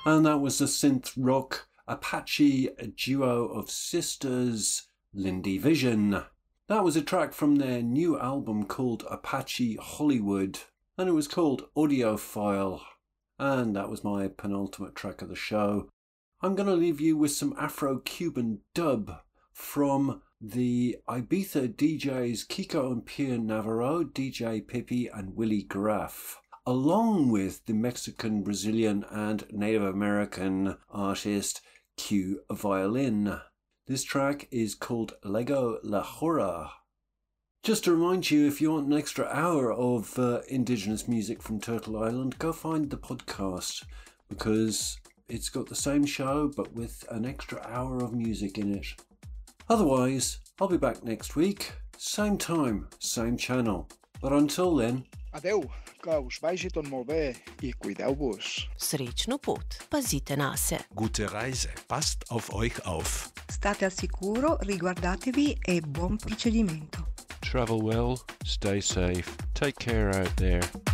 And that was the synth rock Apache duo of sisters, Lindy Vision. That was a track from their new album called Apache Hollywood, and it was called Audiophile. And that was my penultimate track of the show. I'm going to leave you with some Afro-Cuban dub from the Ibiza DJs Kiko and Pierre Navarro, DJ Pippi and Willie Graff, along with the Mexican, Brazilian and Native American artist Q Violin. This track is called Lego La Hora. Just to remind you, if you want an extra hour of indigenous music from Turtle Island, go find the podcast, because it's got the same show but with an extra hour of music in it. Otherwise, I'll be back next week, same time, same channel. But until then... Adeu, que us vagi tot molt bé i cuideu-vos. Srećnu put, pazite na se. Gute Reise, passt auf euch auf. State al sicuro, riguardatevi e buon procedimento. Travel well, stay safe, take care out there.